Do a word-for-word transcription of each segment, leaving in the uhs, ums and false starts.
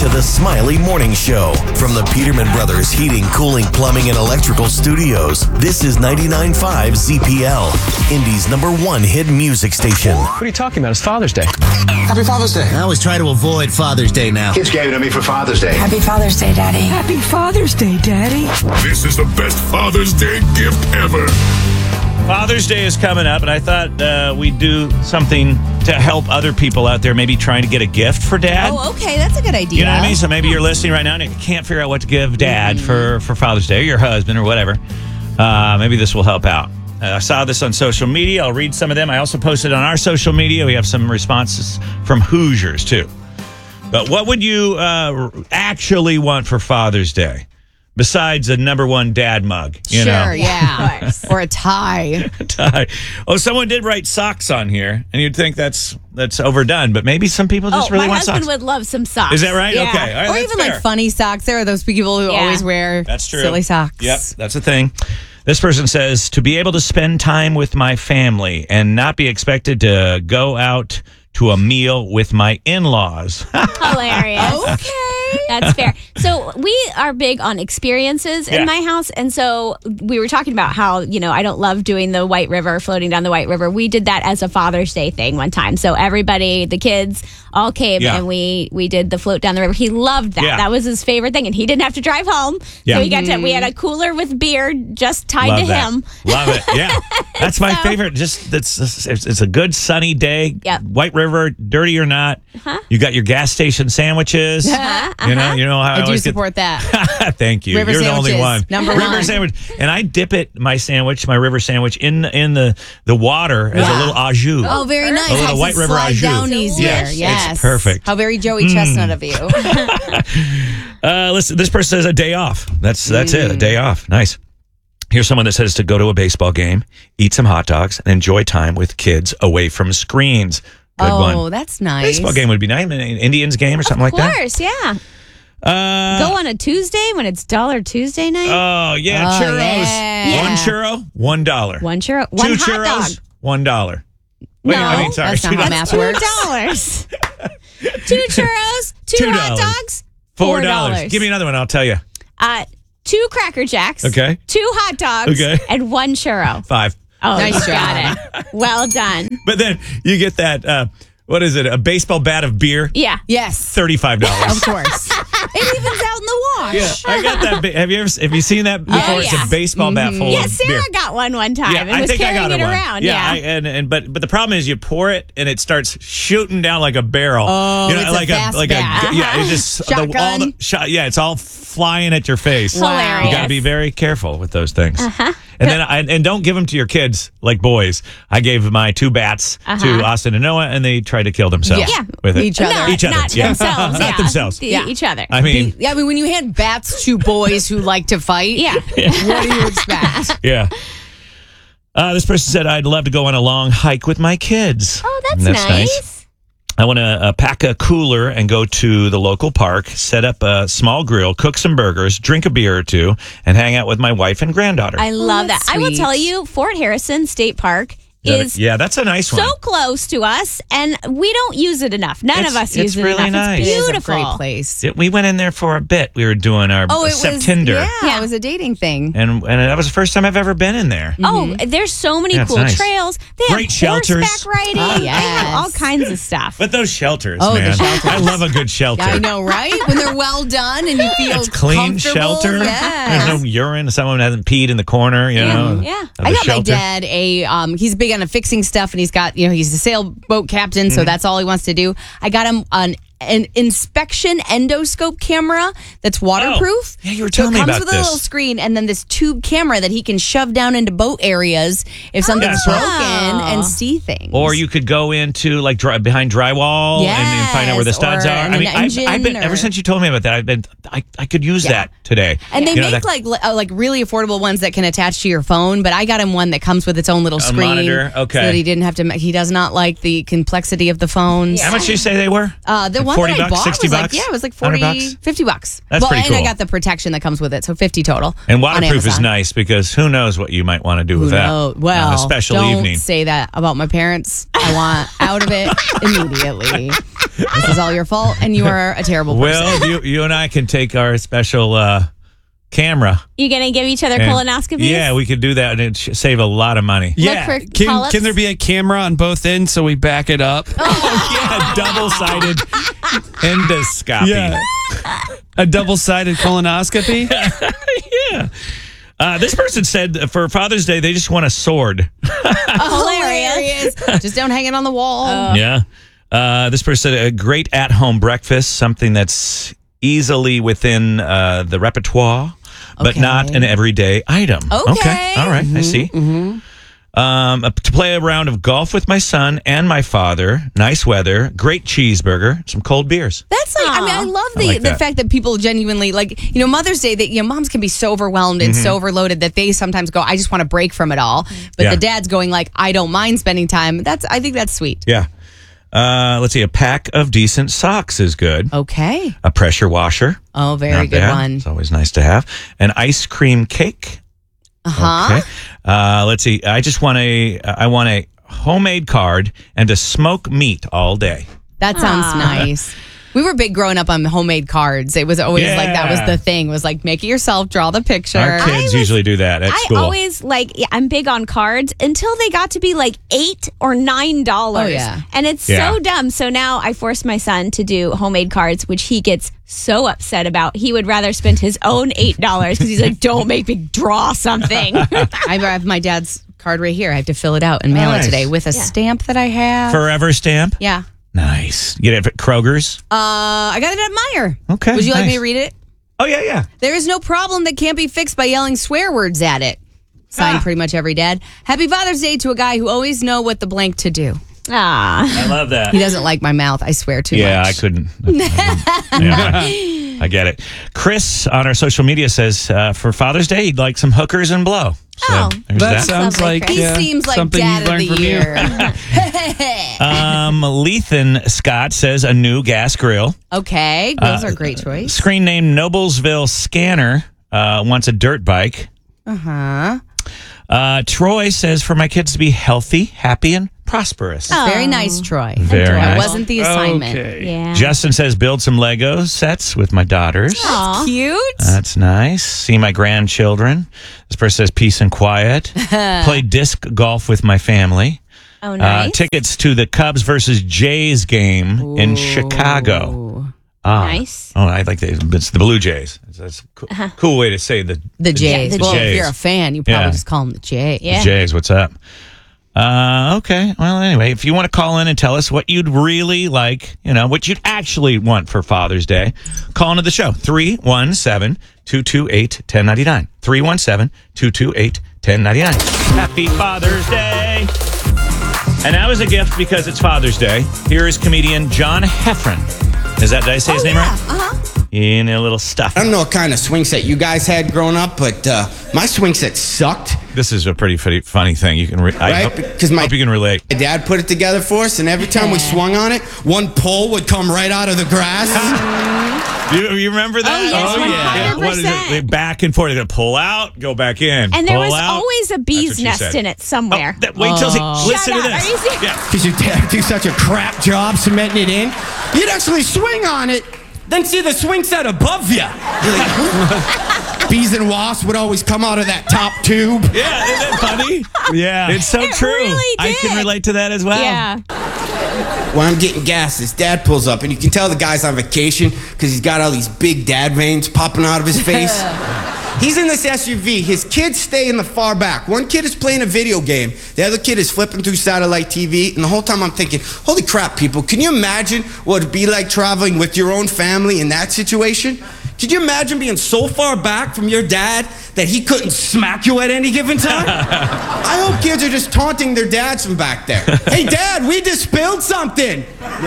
to the Smiley Morning Show from the Peterman Brothers Heating, Cooling, Plumbing, and Electrical Studios. This is ninety-nine point five Z P L, Indy's number one hit music station. What are you talking about? It's Father's Day. Happy Father's Day. I always try to avoid Father's Day now. Kids gave it to me for Father's Day. Happy Father's Day, Daddy. Happy Father's Day, Daddy. This is the best Father's Day gift ever. Father's Day is coming up, and I thought uh, we'd do something to help other people out there maybe trying to get a gift for Dad. Oh, okay. That's a good idea. You know what I mean? So maybe you're listening right now and you can't figure out what to give Dad mm-hmm. for, for Father's Day or your husband or whatever. Uh, maybe this will help out. Uh, I saw this on social media. I'll read some of them. I also posted on our social media. We have some responses from Hoosiers, too. But what would you uh, actually want for Father's Day? Besides a number one dad mug, you sure, know. yeah. Or a tie. a tie. Oh, someone did write socks on here, and you'd think that's that's overdone, but maybe some people just oh, really want socks. My husband would love some socks. Is that right? Yeah. Okay. All right, or that's even fair. like funny socks. There are those people who yeah. always wear that's true. silly socks. Yep, that's a thing. This person says, to be able to spend time with my family and not be expected to go out to a meal with my in-laws. Hilarious. Okay. That's fair. So we are big on experiences in yeah. my house. And so we were talking about how, you know, I don't love doing the White River, floating down the White River. We did that as a Father's Day thing one time. So everybody, the kids all came yeah. and we we did the float down the river. He loved that. Yeah. That was his favorite thing. And he didn't have to drive home. Yeah. So he got to, we had a cooler with beer just tied Love to that. him. Love it. Yeah. That's my so, favorite. Just it's, it's, it's a good sunny day. Yep. White River, dirty or not. Uh-huh. You got your gas station sandwiches. Uh-huh. You know, you know how I, I do always support get... that. Thank you. River You're sandwiches, the only one. Number river one. sandwich. And I dip it, my sandwich, my river sandwich, in in the, the water as yeah. a little au jus. Oh, very nice. A little White River au jus. Down easier. Yes, yes. It's perfect. How very Joey mm. Chestnut of you. uh, listen, this person says a day off. That's that's mm. it. A day off. Nice. Here's someone that says to go to a baseball game, eat some hot dogs, and enjoy time with kids away from screens. Good oh, one. Oh, that's nice. Baseball game would be nice. An Indians game or something of like that. Of course, yeah. Uh, Go on a Tuesday when it's Dollar Tuesday night. Oh yeah, oh, churros. Yeah. One churro, one dollar. One churro, one Two hot churros, dog. one dollar. No, I mean, sorry, that's not how math works. Two dollars. Two churros, two, two hot dogs, four dollars. Give me another one. I'll tell you. Uh, two Cracker Jacks. Okay. Two hot dogs. Okay. And one churro. Five. Oh, nice job. Got it. Well done. But then you get that. Uh, What is it? A baseball bat of beer? Yeah. Yes. Thirty-five dollars. Of course. It evens out in the wash. Yeah, I got that. Ba- have you ever? Have you seen that before? Oh, It's yeah. a baseball mm-hmm. bat full yeah, of Sarah beer. got one one time. Yeah, and I was think I carrying got it one. around. Yeah, Yeah. I, and and but but the problem is you pour it and it starts shooting down like a barrel. Oh, you know, it's like a fast like bat. a yeah. It's just the, all Shotgun. the shot. Yeah, it's all flying at your face. Hilarious. You got to be very careful with those things. Uh-huh. And then I, and don't give them to your kids like boys. I gave my two bats Uh-huh. to Austin and Noah, and they tried to kill themselves Yeah. with it. Each other. Not, Each other. Not yeah. themselves. Not yeah. themselves. The- Yeah. Each other. I mean, Yeah, I mean, when you hand bats to boys who like to fight, yeah. what do you expect? yeah. Uh, this person said, I'd love to go on a long hike with my kids. Oh, that's, that's nice. nice. I want to uh, pack a cooler and go to the local park, set up a small grill, cook some burgers, drink a beer or two, and hang out with my wife and granddaughter. I love that. that's I will sweet. tell you, Fort Harrison State Park Is is that a- yeah, that's a nice so one. close to us, and we don't use it enough. None It's- of us it's use it really enough. nice. It's It is beautiful. a great place. It- we went in there for a bit. We were doing our Oh, it was September. Yeah, Yeah. it was a dating thing. And, and that was the first time I've ever been in there. Oh, there's so many Yeah, it's cool nice. trails. They Great have shelters. horseback riding. Oh, They have yes. all kinds of stuff. But those shelters, Oh, the man. shelters. I love a good shelter. I know, right? When they're well done and you feel It's clean comfortable. shelter. Yes. There's no urine. Someone hasn't peed in the corner, you know. yeah. of I the got my shelter. dad a um he's big on fixing stuff and he's got, you know, he's a sailboat captain, Mm-hmm. so that's all he wants to do. I got him an an inspection endoscope camera that's waterproof. Oh, yeah, you were So telling it me comes about with this. a little screen and then this tube camera that he can shove down into boat areas if something's Yeah, so- broken and see things. Or you could go into like dry, behind drywall and, and find out where the Yes, studs or are. in I mean, an I've, engine I've been or- ever since you told me about that. I've been I, I could use Yeah. that today. And they You know, make that- like li- uh, like really affordable ones that can attach to your phone, but I got him one that comes with its own little screen, monitor? Okay. so that he didn't have to. ma- He does not like the complexity of the phones. How much did you say they were? Uh, the Like one forty that I bucks, bought sixty was like, bucks? yeah, it was like one hundred forty, bucks? fifty bucks. That's well, pretty and I cool. got the protection that comes with it, so fifty total. And on waterproof is Amazon. nice because who knows what you might want to do Who with that knows? Well, on a special don't evening. say that about my parents. I want out of it immediately. This is all your fault, and you are a terrible person. Well, you, you and I can take our special uh, camera. You gonna give each other and- colonoscopies? Yeah, we could do that and it'd sh- save a lot of money. Yeah. for Can, polyps? can there be a camera on both ends so we back it up? Yeah, double-sided endoscopy. Yeah. A double-sided colonoscopy? Yeah. Uh, this person said for Father's Day, they just want a sword. Hilarious. Just don't hang it on the wall. Yeah. Uh, this person said a great at-home breakfast, something that's easily within uh, the repertoire, but Okay. not an everyday item. Okay. All right. I see. Um, uh, to play a round of golf with my son and my father. Nice weather, great cheeseburger, some cold beers. That's like, I mean, I love the, like the that. fact that people genuinely, like, you know, Mother's Day, that, you know, moms can be so overwhelmed and Mm-hmm. so overloaded that they sometimes go, I just want to break from it all. But Yeah. the dad's going, like, I don't mind spending time. That's, I think that's sweet. Yeah. Uh, let's see. A pack of decent socks is good. Okay. A pressure washer. Oh, very Not good bad. one. It's always nice to have. An ice cream cake. Uh huh. Okay. Uh, let's see. I just want a. I want a homemade card and to smoke meat all day. That sounds nice. We were big growing up on homemade cards. It was always like that was Yeah. the thing. Was like make it yourself, draw the picture. Our kids was- usually do that at I school. always like yeah, I'm big on cards until they got to be like eight or nine dollars. Oh, yeah. And it's Yeah. so dumb. So now I force my son to do homemade cards, which he gets so upset about. He would rather spend his own eight dollars because he's like, don't make me draw something. I have my dad's card right here. I have to fill it out and mail Nice. it today with a stamp that I have. Forever stamp. yeah. Nice. You get it at Kroger's. Uh, I got it at Meyer. Okay, Would you like me nice. to read it? Oh yeah, yeah. There is no problem that can't be fixed by yelling swear words at it. Signed Ah. pretty much every dad. Happy Father's Day to a guy who always know what the blank to do. Ah. I love that. He doesn't like my mouth. I swear too Yeah, much. I couldn't. Yeah, I get it. Chris on our social media says uh, for Father's Day he'd like some hookers and blow. So Oh. there's That that. sounds Lovely, like Chris. He uh, seems like something dad you've of learned the from year. Um, Lethan Scott says a new gas grill. Okay, those are great choice. Screen name Noblesville Scanner uh, wants a dirt bike. Huh? Uh, Troy says for my kids to be healthy, happy, and prosperous. Very nice, Troy. Very That nice. wasn't the assignment. Okay. Yeah. Justin says build some Lego sets with my daughters. Aw. Cute. That's nice. See my grandchildren. This person says peace and quiet. Play disc golf with my family. Oh, Uh, nice. tickets to the Cubs versus Jays game in Chicago. Ah. Nice. Oh, I like the it's the Blue Jays. That's a cool, cool way to say the The Jays. the well, Jays. if you're a fan, you probably Yeah. just call them the Jays. Yeah. the Jays. What's up? Uh, okay. Well, anyway, if you want to call in and tell us what you'd really like, you know, what you'd actually want for Father's Day, call into the show. three one seven, two two eight, one zero nine nine. three one seven, two two eight, one zero nine nine. Happy Father's Day. And that was a gift because it's Father's Day. Here is comedian John Heffron. Is that, did I say his name right? Uh-huh. In a little stuff. I don't know what kind of swing set you guys had growing up, but uh, my swing set sucked. This is a pretty funny, funny thing. You can, re- I Right? hope, Because my- hope you can relate. My dad put it together for us, and every time we swung on it, one pole would come right out of the grass. You, you remember that? Oh, yes, one hundred What is it? percent. They back and forth. They're going to pull out, go back in. And there pull was out. always a That's bee's what she nest said. in it somewhere. Oh, that, wait till he, listen Shut to up. this. Are you serious? Yeah. Because your dad do such a crap job cementing it in. You'd actually swing on it, then see the swing set above you. You're like, bees and wasps would always come out of that top tube. Yeah, isn't that funny? Yeah. It's so It true. really I can did. relate to that as well. Yeah. When I'm getting gas, his dad pulls up, and you can tell the guy's on vacation because he's got all these big dad veins popping out of his face. He's in this S U V. His kids stay in the far back. One kid is playing a video game. The other kid is flipping through satellite T V. And the whole time I'm thinking, holy crap, people, can you imagine what it'd be like traveling with your own family in that situation? Could you imagine being so far back from your dad that he couldn't smack you at any given time? I hope kids are just taunting their dads from back there. Hey, Dad, we just spilled something. Car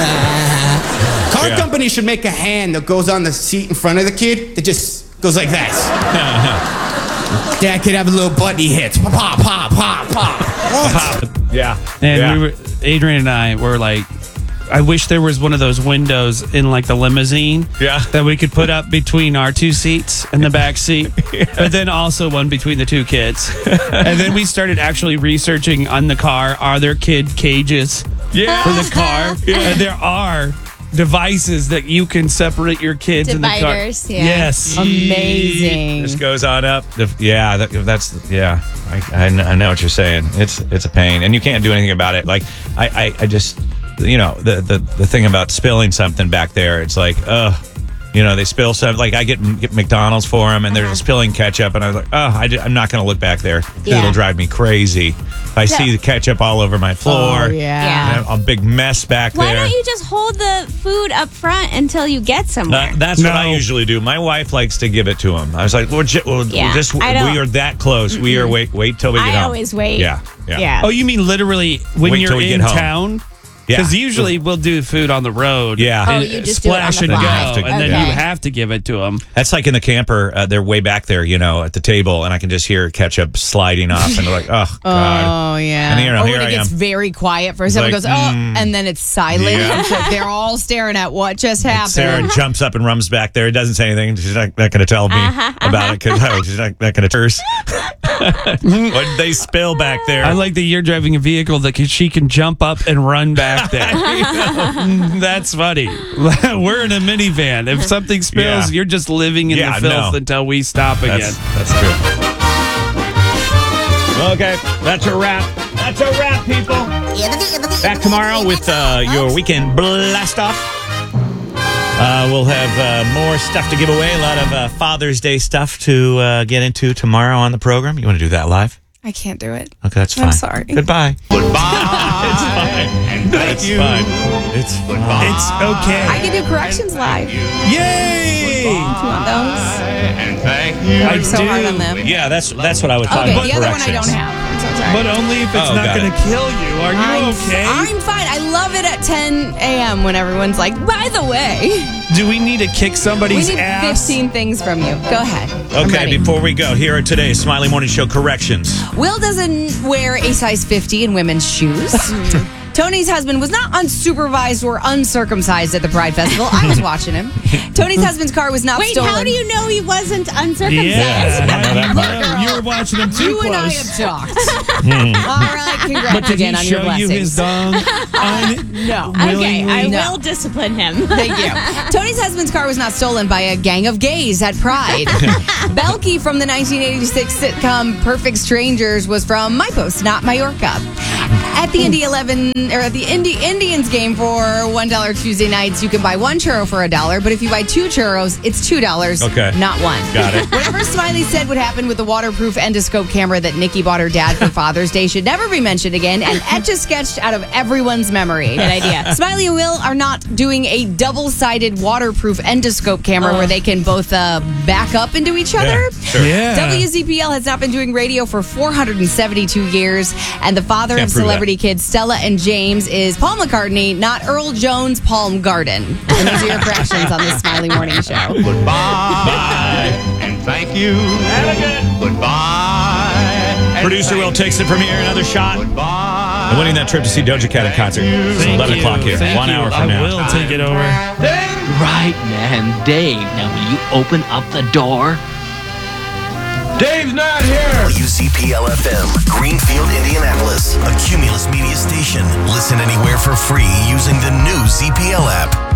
Yeah. company should make a hand that goes on the seat in front of the kid that just goes like this. Dad could have a little button he hits. Pop, pop, pop, pop, pop. Yeah. And yeah. we were, Adrian and I were like I wish there was one of those windows in like the limousine Yeah. that we could put up between our two seats in the back seat, but then also one between the two kids. And then we started actually researching on the car, are there kid cages Yeah. for the car? And there are devices that you can separate your kids in the car. Dividers, yeah. Yes. Amazing. This goes on up. The- Yeah, that, that's yeah. I, I, kn- I know what you're saying. It's it's a pain, and you can't do anything about it. Like I, I, I just, you know, the, the the thing about spilling something back there. It's like, ugh. You know, they spill something. Like I get, get McDonald's for them, and they're spilling ketchup, and I was like, oh, I am not going to look back there. Yeah. It'll drive me crazy. If I see the ketchup all over my floor, Oh, yeah. Yeah. a big mess back Why there. don't you just hold the food up front until you get somewhere? Uh, that's what I No. usually do. My wife likes to give it to him. I was like, well, j- well Yeah, just I don't- we are that close. We are wait wait till we get I home. always wait. Yeah, yeah. Yeah. Oh, you mean literally when Wait you're till we in get home. town? Yeah. Because usually we'll do food on the road. Yeah. Oh, and you just do it on splash the and go, fly. have to- and then Okay. you have to give it to them. That's like in the camper. Uh, they're way back there, you know, at the table, and I can just hear ketchup sliding off, and they're like, oh god. Oh yeah. And here- or here when I it gets am. very quiet for a second, like, goes oh, and then it's silent. Yeah. It's like they're all staring at what just happened. Sarah jumps up and runs back there. Doesn't say anything. She's not, not going to tell me Uh-huh, about it because oh, she's not, not going to curse. What did they spill back there? I like that you're driving a vehicle that can, she can jump up and run back there. That's funny. We're in a minivan. If something spills, Yeah. you're just living in Yeah, the filth no. until we stop again. That's, that's true. Okay, that's a wrap. That's a wrap, people. Back tomorrow with uh, your weekend blast off. Uh, we'll have uh, more stuff to give away. A lot of uh, Father's Day stuff to uh, get into tomorrow on the program. You want to do that live? I can't do it. Okay, that's fine. I'm sorry. Goodbye. Goodbye. It's fine. Thank It's you. fine. It's fine. It's okay. I can do corrections live. Yay! Do you want those? And thank you. I Work so do. hard on them. Yeah, that's that's what I was talking Okay, about. the other one I don't corrections. have. I'm so sorry. But only if it's Oh, not got going to it. kill you. Are you I'm, okay? I'm fine. I love it at ten a.m. when everyone's like, by the way, Do we need to kick we somebody's need ass? fifteen things from you. Go ahead. I'm Okay, ready. before we go, here are today's Smiley Morning Show corrections. Will doesn't wear a size fifty in women's shoes. Tony's husband was not unsupervised or uncircumcised at the Pride Festival. I was watching him. Tony's husband's car was not Wait, stolen. how do you know he wasn't uncircumcised? Yeah, no, you were watching him too You and I close. have talked. All right, congrats But did again he on your show you blessings. his dong? Un- no. Okay, I No. will discipline him. Thank you. Tony's husband's car was not stolen by a gang of gays at Pride. Belky from the nineteen eighty-six sitcom Perfect Strangers was from My Post, not Mallorca. At the Indy eleven or at the Indy Indians game for one dollar Tuesday nights, you can buy one churro for a dollar, but if you buy two churros, it's two dollars, Okay. not one. Got it. Whatever Smiley said would happen with the waterproof endoscope camera that Nikki bought her dad for Father's Day should never be mentioned again, and etch-a-sketched out of everyone's memory. Good idea. Smiley and Will are not doing a double-sided waterproof endoscope camera where they can both uh, back up into each other. Yeah, sure. Yeah. W Z P L has not been doing radio for four hundred seventy-two years, and the father Can't of prove celebrity kids Stella and James is Paul McCartney, not Earl Jones Palm Garden. And those are your corrections on the Smiley Morning Show. Goodbye. Bye. And thank you. Have a good. Goodbye. And Producer thank Will takes it from here. Another shot. Goodbye. And winning that trip to see Doja Cat in concert. It's Thank eleven you. o'clock here. Thank One you. hour from I now. will take it over. Right, man. Dave, now will you open up the door? Dave's not here. W Z P L F M, Greenfield, Indianapolis, a Cumulus Media station. Listen anywhere for free using the new Z P L app.